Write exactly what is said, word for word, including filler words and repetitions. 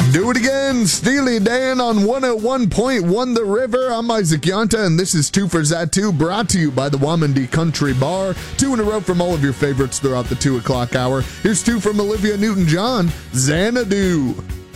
Do it again, Steely Dan on one oh one point one The River. I'm Isaac Yanta, and this is Two for Zatu, brought to you by the Wamandi Country Bar. Two in a row from all of your favorites throughout the two o'clock hour. Here's two from Olivia Newton-John, Xanadu.